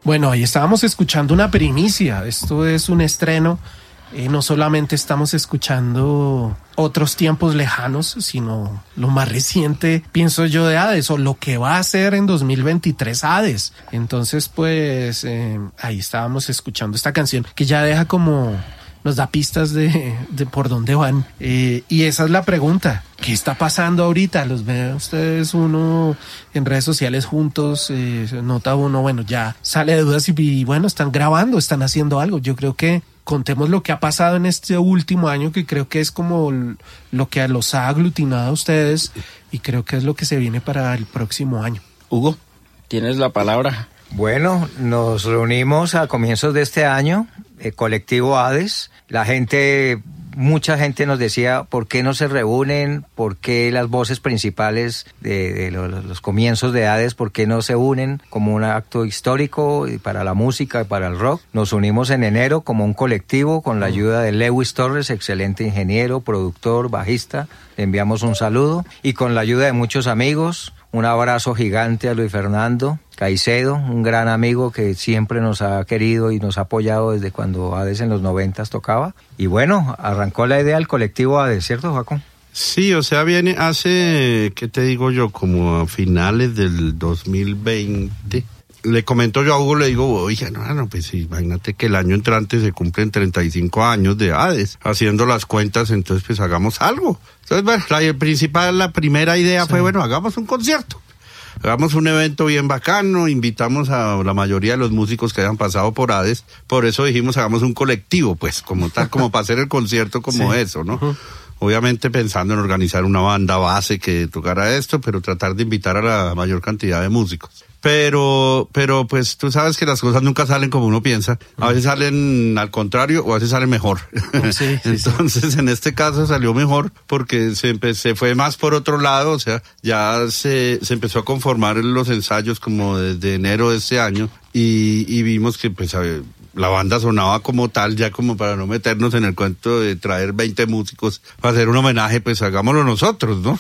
Bueno, ahí estábamos escuchando una primicia. Esto es un estreno. No solamente estamos escuchando otros tiempos lejanos, sino lo más reciente, pienso yo, de Hades, o lo que va a ser en 2023 Hades. Entonces, pues, ahí estábamos escuchando esta canción que ya deja como... nos da pistas de por dónde van. Y esa es la pregunta. ¿Qué está pasando ahorita? Los ve ustedes uno en redes sociales juntos, nota uno, bueno, ya sale de dudas y bueno, están grabando, están haciendo algo. Yo creo que contemos lo que ha pasado en este último año, que creo que es como lo que los ha aglutinado a ustedes y creo que es lo que se viene para el próximo año. Hugo, tienes la palabra. Bueno, nos reunimos a comienzos de este año, colectivo Hades. Mucha gente nos decía por qué no se reúnen, por qué las voces principales de los comienzos de Hades, por qué no se unen como un acto histórico para la música y para el rock. Nos unimos en enero como un colectivo con la ayuda de Lewis Torres, excelente ingeniero, productor, bajista. Le enviamos un saludo y con la ayuda de muchos amigos. Un abrazo gigante a Luis Fernando Caicedo, un gran amigo que siempre nos ha querido y nos ha apoyado desde cuando Hades en los 90s tocaba. Y bueno, arrancó la idea del colectivo Hades, ¿cierto, Joaco? Sí, o sea, viene hace, ¿qué te digo yo? Como a finales del 2020. Le comento yo a Hugo, le digo, oye, no, pues imagínate que el año entrante se cumplen 35 años de Hades. Haciendo las cuentas, entonces pues hagamos algo. Entonces, bueno, la primera idea fue, bueno, hagamos un concierto. Hagamos un evento bien bacano, invitamos a la mayoría de los músicos que hayan pasado por Hades. Por eso dijimos, hagamos un colectivo, pues, como tal, como para hacer el concierto como sí. Eso, ¿no? Uh-huh. Obviamente pensando en organizar una banda base que tocara esto, pero tratar de invitar a la mayor cantidad de músicos. Pero pues tú sabes que las cosas nunca salen como uno piensa. A veces salen al contrario o a veces salen mejor. Sí, entonces en este caso salió mejor porque se fue más por otro lado. O sea, ya se empezó a conformar los ensayos como desde enero de este año y vimos que pues la banda sonaba como tal, ya como para no meternos en el cuento de traer 20 músicos para hacer un homenaje, pues hagámoslo nosotros, ¿no?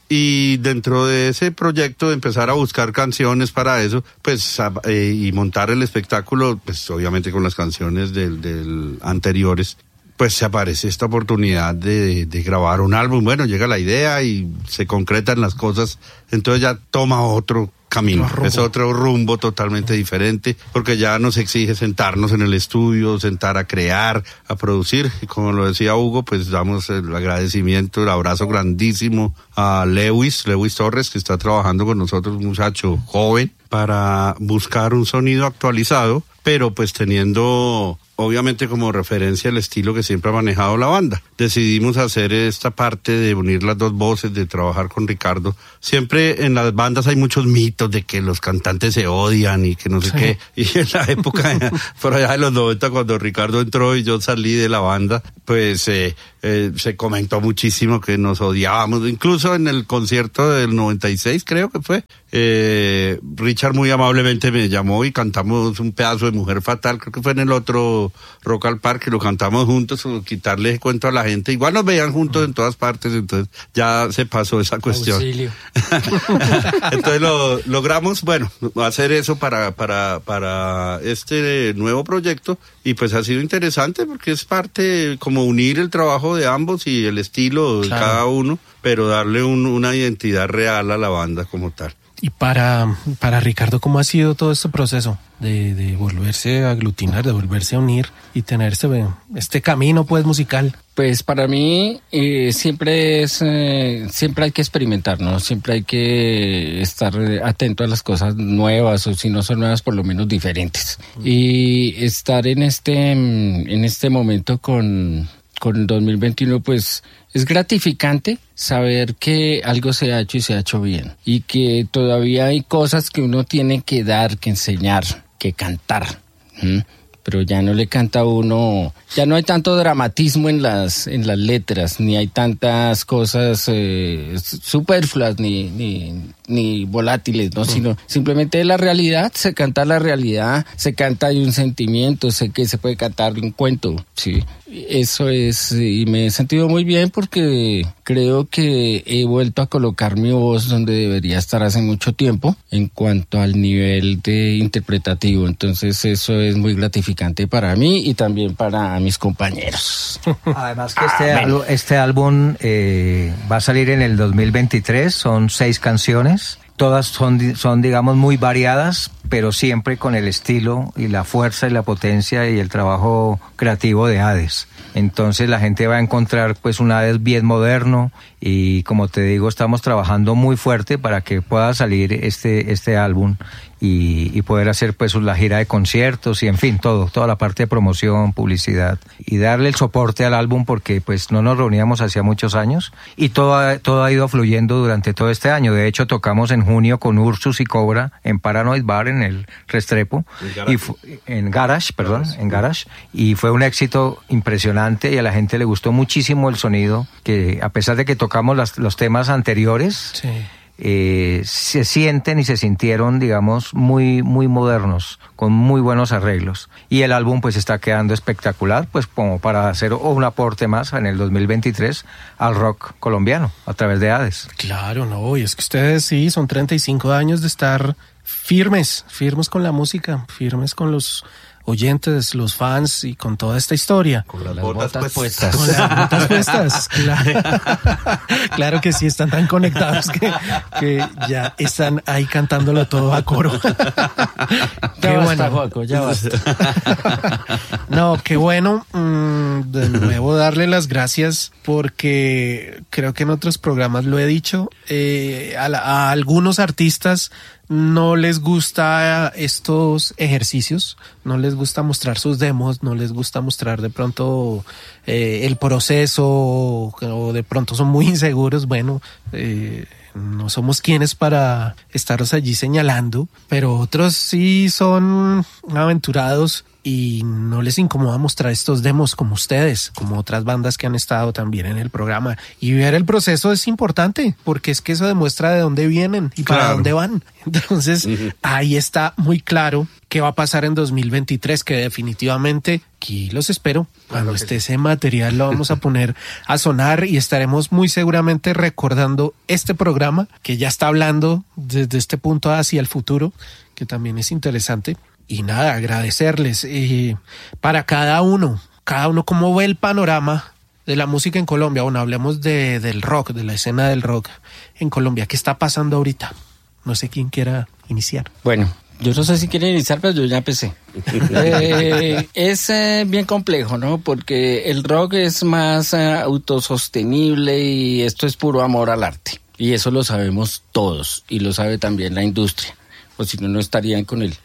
Y dentro de ese proyecto de empezar a buscar canciones para eso, pues, y montar el espectáculo, pues obviamente con las canciones del anteriores, pues se aparece esta oportunidad de grabar un álbum. Bueno, llega la idea y se concretan las cosas, entonces ya toma otro camino, es otro rumbo totalmente diferente, porque ya nos exige sentarnos en el estudio, sentar a crear, a producir, y como lo decía Hugo, pues damos el agradecimiento, el abrazo grandísimo a Lewis Torres, que está trabajando con nosotros, un muchacho joven, para buscar un sonido actualizado, pero pues teniendo obviamente como referencia el estilo que siempre ha manejado la banda. Decidimos hacer esta parte de unir las dos voces, de trabajar con Ricardo. Siempre en las bandas hay muchos mitos de que los cantantes se odian y que no sé qué. Y en la época, por allá de los 90, cuando Ricardo entró y yo salí de la banda, pues se comentó muchísimo que nos odiábamos. Incluso en el concierto del 96, creo que fue, Richard muy amablemente me llamó y cantamos un pedazo de Mujer Fatal, creo que fue en el otro Rock al Parque, lo cantamos juntos, quitarle cuento a la gente. Igual nos veían juntos en todas partes, entonces ya se pasó esa cuestión. Auxilio. Entonces logramos, bueno, hacer eso para este nuevo proyecto, y pues ha sido interesante porque es parte como unir el trabajo de ambos y el estilo de cada uno, pero darle una identidad real a la banda como tal. Y para Ricardo, ¿cómo ha sido todo este proceso de volverse a aglutinar, de volverse a unir y tener este camino pues musical? Pues para mí siempre hay que experimentar, ¿no? Siempre hay que estar atento a las cosas nuevas, o si no son nuevas, por lo menos diferentes. Y estar en este momento con 2021, pues es gratificante saber que algo se ha hecho y se ha hecho bien, y que todavía hay cosas que uno tiene que dar, que enseñar, que cantar. Pero ya no le canta a uno, ya no hay tanto dramatismo en las letras, ni hay tantas cosas superfluas ni volátiles, ¿no? Sino simplemente la realidad, se canta la realidad, se canta hay un sentimiento, sé que se puede cantar un cuento, sí. Eso es, y me he sentido muy bien porque creo que he vuelto a colocar mi voz donde debería estar hace mucho tiempo en cuanto al nivel de interpretativo. Entonces eso es muy gratificante para mí y también para mis compañeros. Además que este álbum va a salir en el 2023, son 6 canciones. Todas son, digamos, muy variadas, pero siempre con el estilo y la fuerza y la potencia y el trabajo creativo de Hades. Entonces la gente va a encontrar pues un Hades bien moderno y, como te digo, estamos trabajando muy fuerte para que pueda salir este álbum y poder hacer pues la gira de conciertos y en fin, toda la parte de promoción, publicidad y darle el soporte al álbum porque pues no nos reuníamos hacía muchos años y todo ha ido fluyendo durante todo este año. De hecho, tocamos en junio con Ursus y Cobra en Paranoid Bar en el Restrepo en Garage, y fue un éxito impresionante y a la gente le gustó muchísimo el sonido, que a pesar de que tocamos los temas anteriores, sí, se sienten y se sintieron, digamos, muy, muy modernos, con muy buenos arreglos. Y el álbum pues está quedando espectacular, pues como para hacer un aporte más en el 2023 al rock colombiano, a través de Hades. Claro, no, y es que ustedes sí, son 35 años de estar firmes con la música, firmes con los oyentes, los fans y con toda esta historia. Con las botas puestas. Con las botas puestas, claro. Claro que sí, están tan conectados que ya están ahí cantándolo todo a coro. Qué bueno, Joaco, ya basta. No, qué bueno. De nuevo darle las gracias porque creo que en otros programas lo he dicho, a algunos artistas no les gusta estos ejercicios, no les gusta mostrar sus demos, no les gusta mostrar de pronto el proceso, o de pronto son muy inseguros. Bueno, no somos quienes para estarlos allí señalando, pero otros sí son aventurados y no les incomoda mostrar estos demos como ustedes, como otras bandas que han estado también en el programa. Y ver el proceso es importante, porque es que eso demuestra de dónde vienen y para dónde van. Entonces, ahí está muy claro qué va a pasar en 2023, que definitivamente aquí los espero. Cuando esté ese material lo vamos a poner a sonar y estaremos muy seguramente recordando este programa que ya está hablando desde este punto hacia el futuro, que también es interesante. Y nada, agradecerles para cada uno cómo ve el panorama de la música en Colombia. Bueno, hablemos del rock, de la escena del rock en Colombia. ¿Qué está pasando ahorita? No sé quién quiera iniciar. Bueno, yo no sé si quieren iniciar, pero yo ya empecé. Es bien complejo, ¿no? Porque el rock es más autosostenible y esto es puro amor al arte. Y eso lo sabemos todos y lo sabe también la industria. O si no, no estarían con el...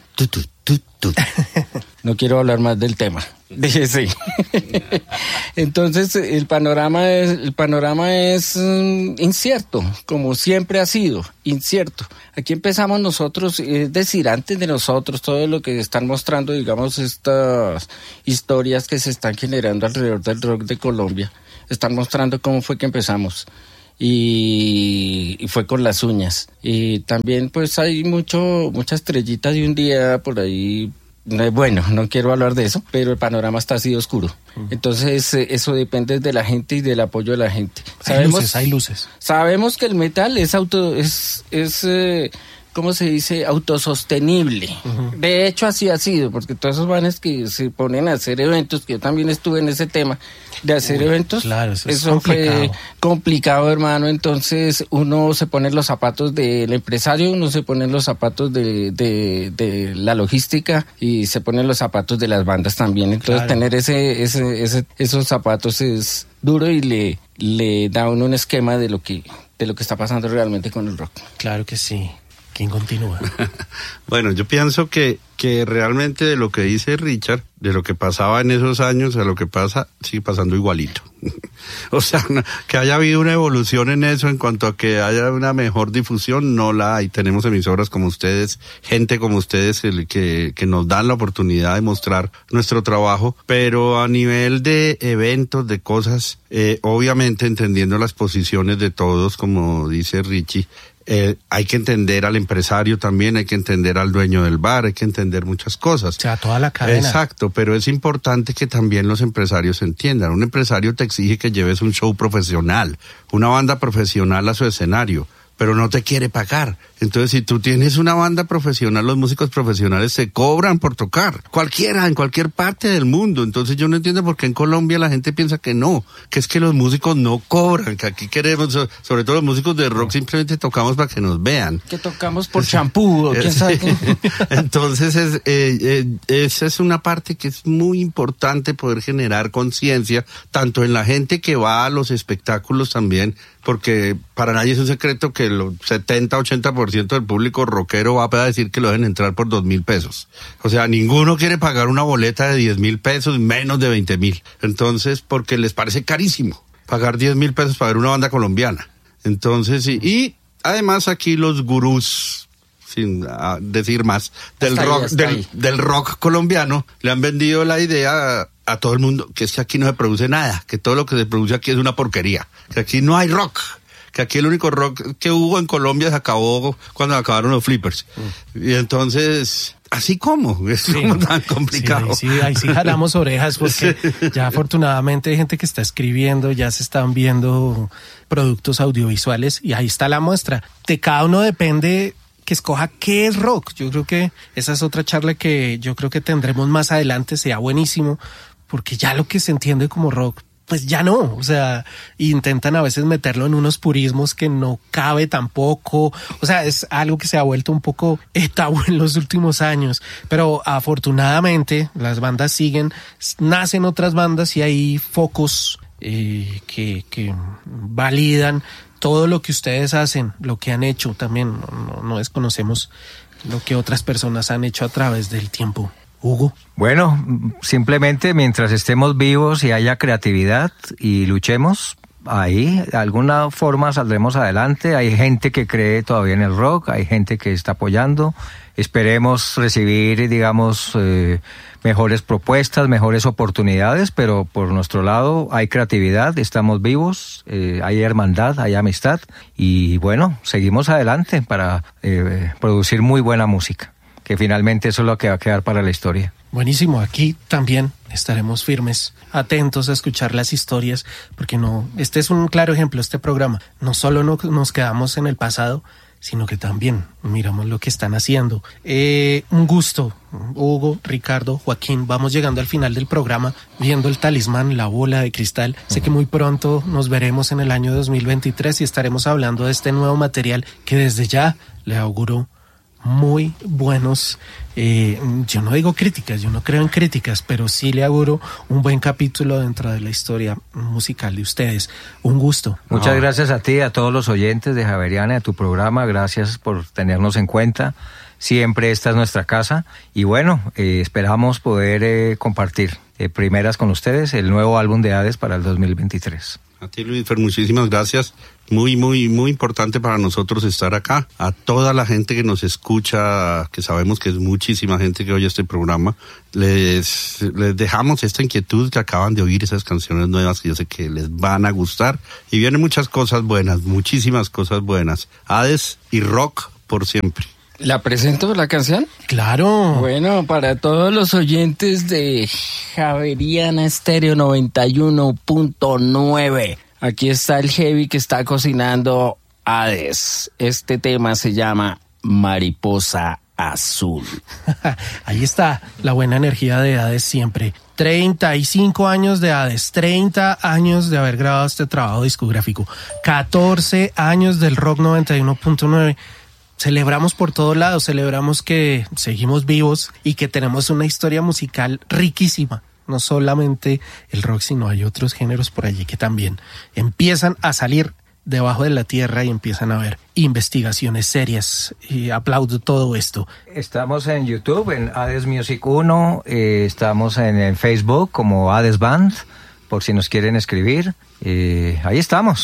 No quiero hablar más del tema. Sí. Entonces el panorama es incierto, como siempre ha sido, incierto. Aquí empezamos nosotros, es decir, antes de nosotros, todo lo que están mostrando, digamos, estas historias que se están generando alrededor del rock de Colombia, están mostrando cómo fue que empezamos. Y fue con las uñas. Y también pues hay mucha estrellita de un día por ahí. Bueno, no quiero hablar de eso, pero el panorama está así oscuro. Entonces eso depende de la gente y del apoyo de la gente. Hay luces. Sabemos que el metal es ¿cómo se dice? Autosostenible. De hecho, así ha sido, porque todos esos vanes que se ponen a hacer eventos, que yo también estuve en ese tema de hacer eventos, claro, eso fue complicado, hermano. Entonces uno se pone los zapatos del empresario, uno se pone los zapatos de la logística y se ponen los zapatos de las bandas también. Entonces tener esos zapatos es duro y le da a uno un esquema de lo que está pasando realmente con el rock. Claro que sí. ¿Quién continúa? Bueno, yo pienso que realmente de lo que dice Richard, de lo que pasaba en esos años a lo que pasa, sigue pasando igualito. O sea, que haya habido una evolución en eso en cuanto a que haya una mejor difusión, no la hay. Tenemos emisoras como ustedes, gente como ustedes que nos dan la oportunidad de mostrar nuestro trabajo, pero a nivel de eventos, de cosas, obviamente entendiendo las posiciones de todos, como dice Richie, hay que entender al empresario también, hay que entender al dueño del bar, hay que entender muchas cosas. O sea, toda la cadena. Exacto, pero es importante que también los empresarios entiendan. Un empresario te exige que lleves un show profesional, una banda profesional a su escenario, pero no te quiere pagar. Entonces, si tú tienes una banda profesional, los músicos profesionales se cobran por tocar. Cualquiera, en cualquier parte del mundo. Entonces, yo no entiendo por qué en Colombia la gente piensa que no, que es que los músicos no cobran, que aquí queremos, sobre todo los músicos de rock, simplemente tocamos para que nos vean. Que tocamos por champú, quién sabe. Entonces, esa es una parte que es muy importante, poder generar conciencia, tanto en la gente que va a los espectáculos también, porque para nadie es un secreto que el 70-80% del público rockero va a decir que lo deben entrar por 2,000 pesos. O sea, ninguno quiere pagar una boleta de 10,000 pesos, menos de 20,000. Entonces, porque les parece carísimo pagar 10,000 pesos para ver una banda colombiana. Entonces, y además aquí los gurús, sin decir más, del rock colombiano, le han vendido la idea a todo el mundo que es que aquí no se produce nada, que todo lo que se produce aquí es una porquería, que aquí no hay rock, que aquí el único rock que hubo en Colombia se acabó cuando acabaron los Flippers. Y entonces, así como, es como tan complicado. Sí, ahí sí jalamos orejas porque ya afortunadamente hay gente que está escribiendo, ya se están viendo productos audiovisuales y ahí está la muestra. De cada uno depende que escoja qué es rock. Yo creo que esa es otra charla que yo creo que tendremos más adelante, sea buenísimo, porque ya lo que se entiende como rock, pues ya no, o sea, intentan a veces meterlo en unos purismos que no cabe tampoco, o sea, es algo que se ha vuelto un poco tabú en los últimos años, pero afortunadamente las bandas siguen, nacen otras bandas y hay focos que validan todo lo que ustedes hacen, lo que han hecho también, no desconocemos lo que otras personas han hecho a través del tiempo. Hugo. Bueno, simplemente mientras estemos vivos y haya creatividad y luchemos, ahí de alguna forma saldremos adelante. Hay gente que cree todavía en el rock, hay gente que está apoyando. Esperemos recibir, digamos, mejores propuestas, mejores oportunidades, pero por nuestro lado hay creatividad, estamos vivos, hay hermandad, hay amistad y bueno, seguimos adelante para producir muy buena música, que finalmente eso es lo que va a quedar para la historia. Buenísimo, aquí también estaremos firmes, atentos a escuchar las historias, porque este es un claro ejemplo, este programa. No solo nos quedamos en el pasado, sino que también miramos lo que están haciendo. Un gusto, Hugo, Ricardo, Joaquín, vamos llegando al final del programa, viendo el talismán, la bola de cristal. Sé que muy pronto nos veremos en el año 2023 y estaremos hablando de este nuevo material que desde ya le auguro muy buenos, yo no digo críticas, yo no creo en críticas, pero sí le auguro un buen capítulo dentro de la historia musical de ustedes. Un gusto. Muchas gracias a ti, a todos los oyentes de Javeriana, de tu programa, gracias por tenernos en cuenta. Siempre esta es nuestra casa y bueno, esperamos poder compartir primeras con ustedes el nuevo álbum de Hades para el 2023. A ti, Luis Fer, muchísimas gracias. Muy, muy, muy importante para nosotros estar acá. A toda la gente que nos escucha, que sabemos que es muchísima gente que oye este programa, les dejamos esta inquietud que acaban de oír, esas canciones nuevas que yo sé que les van a gustar. Y vienen muchas cosas buenas, muchísimas cosas buenas. Hades y rock por siempre. ¿La presento la canción? Claro. Bueno, para todos los oyentes de Javeriana Estéreo 91.9, aquí está el heavy que está cocinando Hades. Este tema se llama Mariposa Azul. Ahí está la buena energía de Hades siempre. 35 años de Hades, 30 años de haber grabado este trabajo discográfico, 14 años del Rock 91.9. Celebramos por todos lados, celebramos que seguimos vivos y que tenemos una historia musical riquísima. No solamente el rock, sino hay otros géneros por allí que también empiezan a salir debajo de la tierra y empiezan a haber investigaciones serias. Y aplaudo todo esto. Estamos en YouTube, en Hades Music 1, estamos en el Facebook como Hades Band, por si nos quieren escribir. Ahí estamos.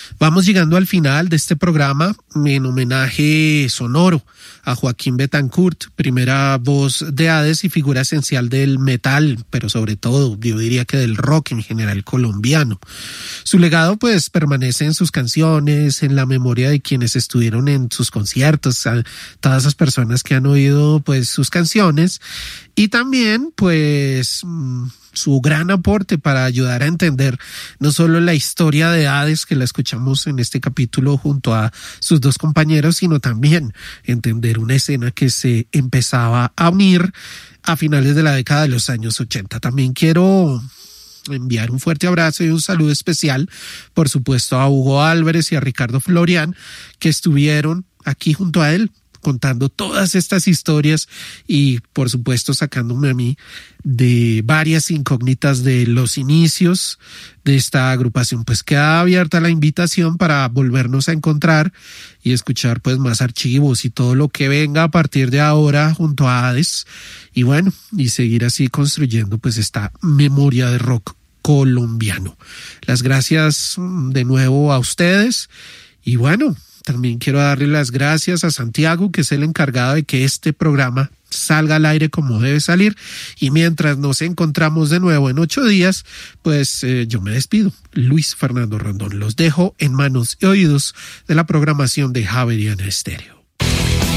Vamos llegando al final de este programa en homenaje sonoro a Joaquín Betancourt, primera voz de Hades y figura esencial del metal, pero sobre todo yo diría que del rock en general colombiano. Su legado pues permanece en sus canciones, en la memoria de quienes estuvieron en sus conciertos, a todas esas personas que han oído pues sus canciones, y también pues su gran aporte para ayudar a entender no solo la historia de Hades, que la escuchamos en este capítulo junto a sus dos compañeros, sino también entender una escena que se empezaba a unir a finales de la década de los años 80. También quiero enviar un fuerte abrazo y un saludo especial, por supuesto, a Hugo Álvarez y a Ricardo Florian, que estuvieron aquí junto a él contando todas estas historias y por supuesto sacándome a mí de varias incógnitas de los inicios de esta agrupación. Pues queda abierta la invitación para volvernos a encontrar y escuchar pues más archivos y todo lo que venga a partir de ahora junto a Hades, y bueno, y seguir así construyendo pues esta memoria de rock colombiano. Las gracias de nuevo a ustedes, y bueno, también quiero darle las gracias a Santiago, que es el encargado de que este programa salga al aire como debe salir. Y mientras nos encontramos de nuevo en 8 días, pues yo me despido. Luis Fernando Rondón. Los dejo en manos y oídos de la programación de Javeriana Estéreo.